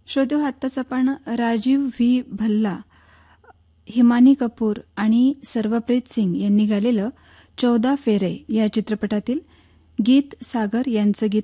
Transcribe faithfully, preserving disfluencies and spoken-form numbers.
श्रोतो, आत्ताच आपण राजीव व्ही भल्ला, हिमानी कपूर आणि सर्वप्रीत सिंग यांनी गायलेलं चौदा फेरे या चित्रपटातील गीत सागर यांचं गीत